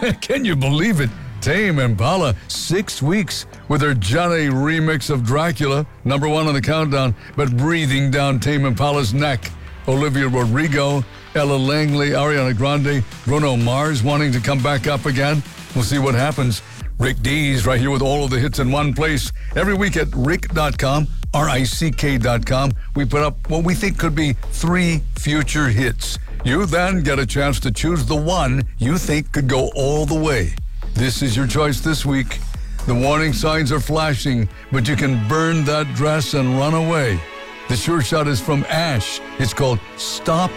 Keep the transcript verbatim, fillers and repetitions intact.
Can you believe it? Tame Impala, six weeks with her Johnny remix of Dracula, number one on the countdown, but breathing down Tame Impala's neck. Olivia Rodrigo, Ella Langley, Ariana Grande, Bruno Mars wanting to come back up again. We'll see what happens. Rick Dees right here with all of the hits in one place. Every week at rick dot com, R I C K dot com, we put up what we think could be three future hits. You then get a chance to choose the one you think could go all the way. This is your choice this week. The warning signs are flashing, but you can burn that dress and run away. The sure shot is from Ash. It's called Stop